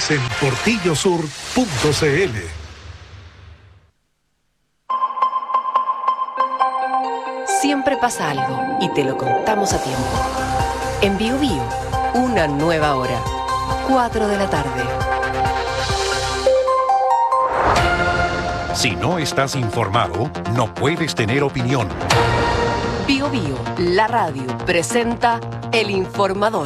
más en portillosur.cl. Siempre pasa algo y te lo contamos a tiempo. En Bio Bio, una nueva hora. 4 de la tarde. Si no estás informado, no puedes tener opinión. Bio Bio, la radio, presenta El Informador.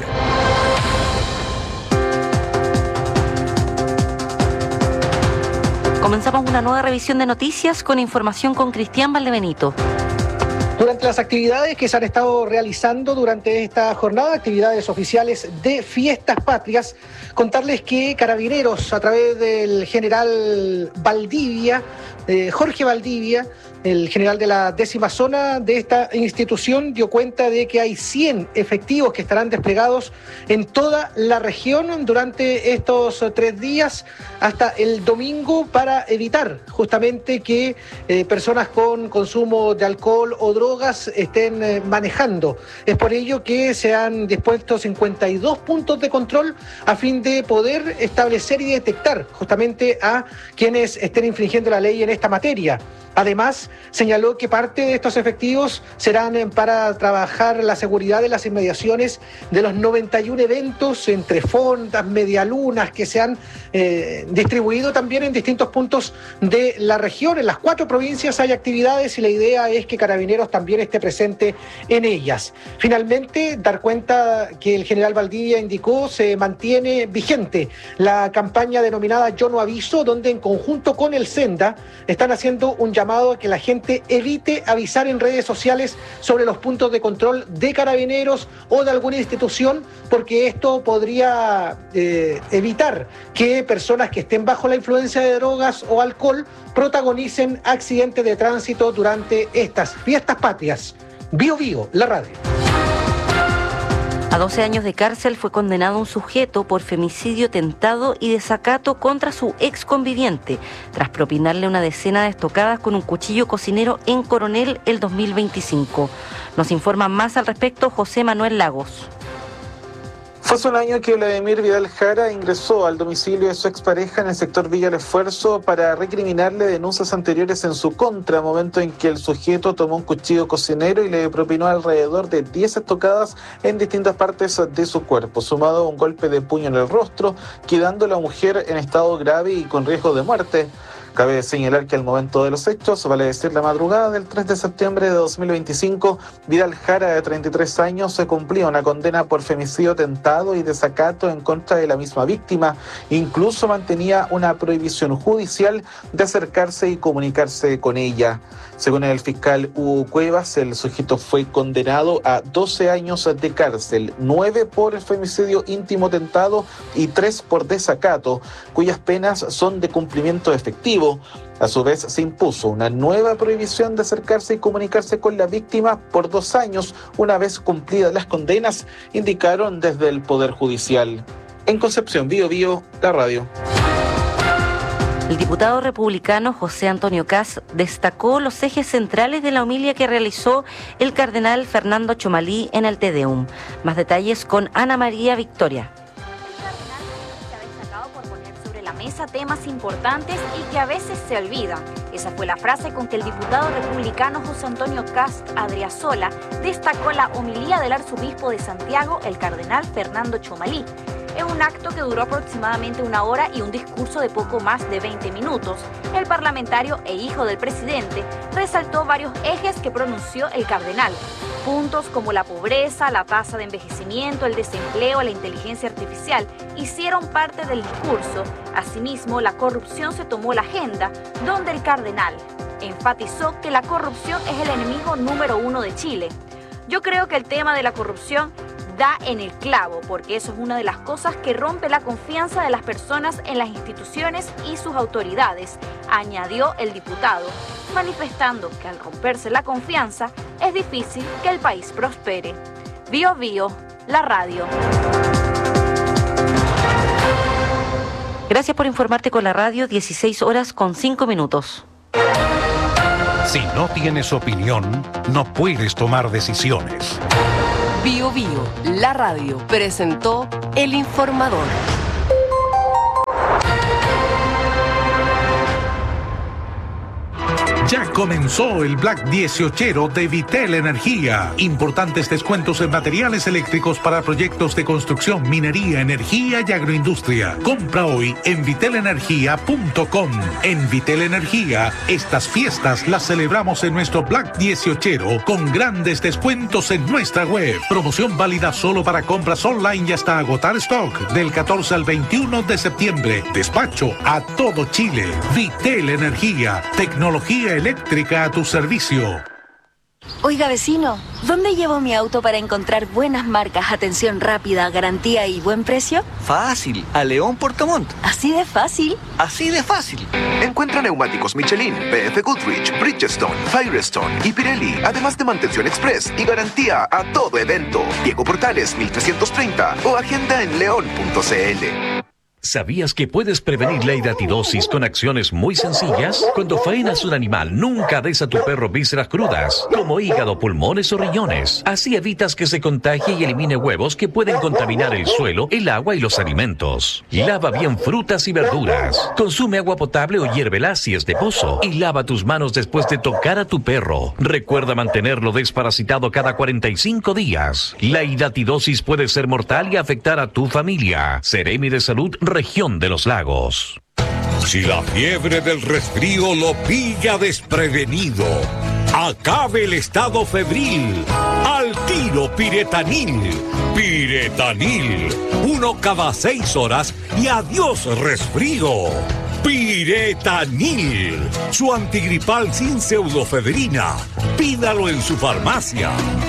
Comenzamos una nueva revisión de noticias con información con Cristian Valdebenito. Durante las actividades que se han estado realizando durante esta jornada, actividades oficiales de Fiestas Patrias, contarles que Carabineros, a través del general Valdivia, Jorge Valdivia, el general de la 10ª zona de esta institución, dio cuenta de que hay 100 efectivos que estarán desplegados en toda la región durante estos 3 días hasta el domingo para evitar justamente que personas con consumo de alcohol o drogas estén manejando. Es por ello que se han dispuesto 52 puntos de control a fin de poder establecer y detectar justamente a quienes estén infringiendo la ley en esta materia. Además, señaló que parte de estos efectivos serán para trabajar la seguridad de las inmediaciones de los 91 eventos entre fondas, medialunas que se han distribuido también en distintos puntos de la región. En las 4 provincias hay actividades y la idea es que Carabineros también esté presente en ellas. Finalmente, dar cuenta que el general Valdivia indicó se mantiene vigente la campaña denominada Yo No Aviso, donde en conjunto con el Senda están haciendo un llamado a que la gente evite avisar en redes sociales sobre los puntos de control de Carabineros o de alguna institución, porque esto podría evitar que personas que estén bajo la influencia de drogas o alcohol protagonicen accidentes de tránsito durante estas Fiestas Patrias. Bio Bio, la radio. A 12 años de cárcel fue condenado un sujeto por femicidio tentado y desacato contra su ex conviviente, tras propinarle una decena de estocadas con un cuchillo cocinero en Coronel el 2025. Nos informa más al respecto José Manuel Lagos. Fue hace un año que Vladimir Vidal Jara ingresó al domicilio de su expareja en el sector Villa El Esfuerzo para recriminarle denuncias anteriores en su contra, momento en que el sujeto tomó un cuchillo cocinero y le propinó alrededor de 10 estocadas en distintas partes de su cuerpo, sumado a un golpe de puño en el rostro, quedando la mujer en estado grave y con riesgo de muerte. Cabe señalar que al momento de los hechos, vale decir la madrugada del 3 de septiembre de 2025, Vidal Jara, de 33 años, se cumplía una condena por femicidio tentado y desacato en contra de la misma víctima. Incluso mantenía una prohibición judicial de acercarse y comunicarse con ella. Según el fiscal Hugo Cuevas, el sujeto fue condenado a 12 años de cárcel, 9 por el femicidio íntimo tentado y 3 por desacato, cuyas penas son de cumplimiento efectivo. A su vez, se impuso una nueva prohibición de acercarse y comunicarse con la víctima por 2 años, una vez cumplidas las condenas, indicaron desde el Poder Judicial. En Concepción, Bio Bio, la radio. El diputado republicano José Antonio Kast destacó los ejes centrales de la homilia que realizó el cardenal Fernando Chomalí en el Te Deum. Más detalles con Ana María Victoria. Mesa temas importantes y que a veces se olvidan. Esa fue la frase con que el diputado republicano José Antonio Kast Adriasola destacó la homilía del arzobispo de Santiago, el cardenal Fernando Chomalí. En un acto que duró aproximadamente 1 hora y un discurso de poco más de 20 minutos, el parlamentario e hijo del presidente resaltó varios ejes que pronunció el cardenal. Puntos como la pobreza, la tasa de envejecimiento, el desempleo, la inteligencia artificial hicieron parte del discurso. Asimismo, la corrupción se tomó la agenda, donde el cardenal enfatizó que la corrupción es el enemigo número 1 de Chile. Yo creo que el tema de la corrupción da en el clavo, porque eso es una de las cosas que rompe la confianza de las personas en las instituciones y sus autoridades, añadió el diputado, manifestando que al romperse la confianza es difícil que el país prospere. Bio Bio, la radio. Gracias por informarte con la radio, 16:05. Si no tienes opinión, no puedes tomar decisiones. Bio Bio, la radio, presentó El Informador. Comenzó el Black 18 de Vitel Energía. Importantes descuentos en materiales eléctricos para proyectos de construcción, minería, energía y agroindustria. Compra hoy en vitelenergia.com. En Vitel Energía, estas fiestas las celebramos en nuestro Black 18 con grandes descuentos en nuestra web. Promoción válida solo para compras online y hasta agotar stock del 14 al 21 de septiembre. Despacho a todo Chile. Vitel Energía. Tecnología eléctrica a tu servicio. Oiga, vecino, ¿dónde llevo mi auto para encontrar buenas marcas, atención rápida, garantía y buen precio? Fácil, a León Puerto Montt. ¿Así de fácil? Así de fácil. Encuentra neumáticos Michelin, BF Goodrich, Bridgestone, Firestone y Pirelli, además de mantención express y garantía a todo evento. Diego Portales 1330 o agenda en león.cl. ¿Sabías que puedes prevenir la hidatidosis con acciones muy sencillas? Cuando faenas un animal, nunca des a tu perro vísceras crudas, como hígado, pulmones o riñones. Así evitas que se contagie y elimine huevos que pueden contaminar el suelo, el agua y los alimentos. Lava bien frutas y verduras. Consume agua potable o hiérvela si es de pozo. Y lava tus manos después de tocar a tu perro. Recuerda mantenerlo desparasitado cada 45 días. La hidatidosis puede ser mortal y afectar a tu familia. Seremi de Salud, Región de los Lagos. Si la fiebre del resfrío lo pilla desprevenido, acabe el estado febril. Al tiro Piretanil. Piretanil. 1 cada 6 horas y adiós resfrío. Piretanil. Su antigripal sin pseudofedrina. Pídalo en su farmacia.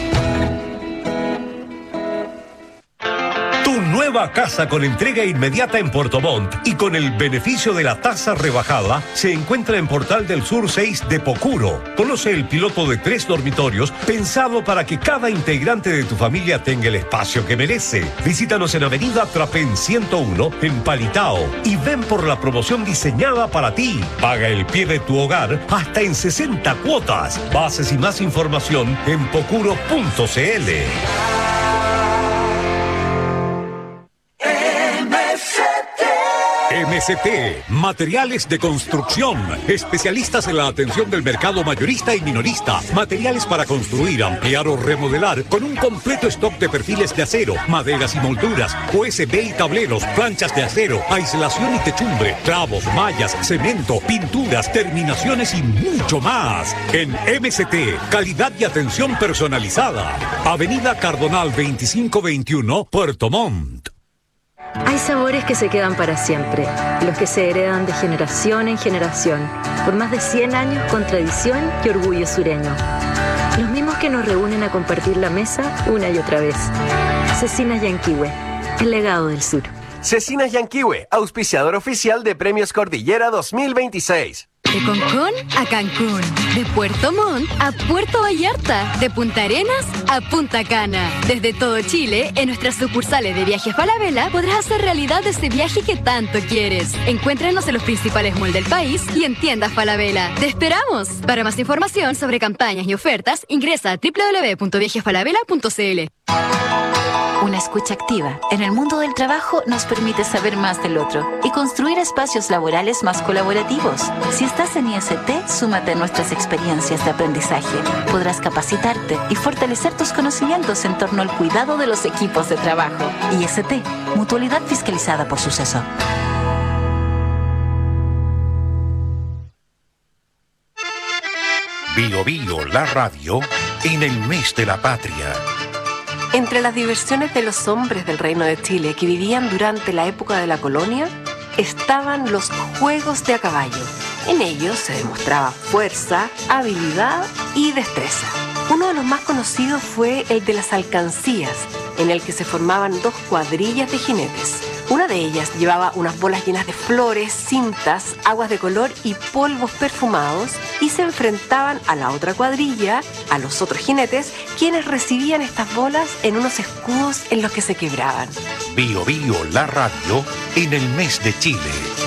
Nueva casa con entrega inmediata en Puerto Montt y con el beneficio de la tasa rebajada se encuentra en Portal del Sur 6 de Pocuro. Conoce el piloto de 3 dormitorios pensado para que cada integrante de tu familia tenga el espacio que merece. Visítanos en Avenida Trapén 101 en Palitao y ven por la promoción diseñada para ti. Paga el pie de tu hogar hasta en 60 cuotas. Bases y más información en pocuro.cl. MST, materiales de construcción, especialistas en la atención del mercado mayorista y minorista, materiales para construir, ampliar o remodelar, con un completo stock de perfiles de acero, maderas y molduras, USB y tableros, planchas de acero, aislación y techumbre, clavos, mallas, cemento, pinturas, terminaciones y mucho más. En MST, calidad y atención personalizada. Avenida Cardonal 2521, Puerto Montt. Hay sabores que se quedan para siempre, los que se heredan de generación en generación, por más de 100 años con tradición y orgullo sureño. Los mismos que nos reúnen a compartir la mesa una y otra vez. Cecinas Yanquihue, el legado del sur. Cecinas Yanquihue, auspiciador oficial de Premios Cordillera 2026. De Concón a Cancún, de Puerto Montt a Puerto Vallarta, de Punta Arenas a Punta Cana. Desde todo Chile, en nuestras sucursales de Viajes Falabella podrás hacer realidad ese viaje que tanto quieres. Encuéntranos en los principales malls del país y en tiendas Falabella. ¡Te esperamos! Para más información sobre campañas y ofertas, ingresa a www.viajesfalabella.cl. Una escucha activa en el mundo del trabajo nos permite saber más del otro y construir espacios laborales más colaborativos. Si estás en IST, súmate a nuestras experiencias de aprendizaje. Podrás capacitarte y fortalecer tus conocimientos en torno al cuidado de los equipos de trabajo. IST, mutualidad fiscalizada por Suceso. Bio Bio, la radio, en el mes de la patria. Entre las diversiones de los hombres del Reino de Chile que vivían durante la época de la colonia, estaban los juegos de a caballo. En ellos se demostraba fuerza, habilidad y destreza. Uno de los más conocidos fue el de las alcancías, en el que se formaban 2 cuadrillas de jinetes. Una de ellas llevaba unas bolas llenas de flores, cintas, aguas de color y polvos perfumados, y se enfrentaban a la otra cuadrilla, a los otros jinetes, quienes recibían estas bolas en unos escudos en los que se quebraban. Bio Bio, la radio, en el mes de Chile.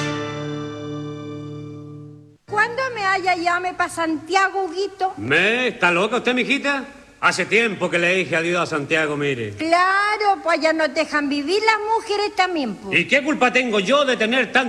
¿Cuándo me llame para Santiago, Huguito? ¿Está loca usted, mijita? Hace tiempo que le dije adiós a Santiago, mire. Claro, pues allá nos dejan vivir las mujeres también, pues. ¿Y qué culpa tengo yo de tener tanto